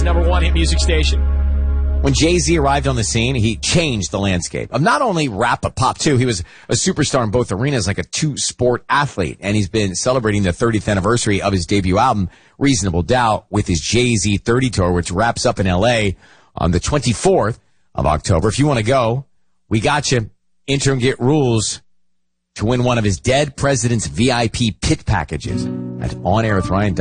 #1 hit music station. When Jay-Z arrived on the scene, he changed the landscape of not only rap, but pop, too. He was a superstar in both arenas, like a two-sport athlete, and he's been celebrating the 30th anniversary of his debut album, Reasonable Doubt, with his Jay-Z 30 tour, which wraps up in L.A. on the 24th of October. If you want to go, we got you. Enter and get rules to win one of his Dead President's VIP pit packages at OnAirWithRyan.com.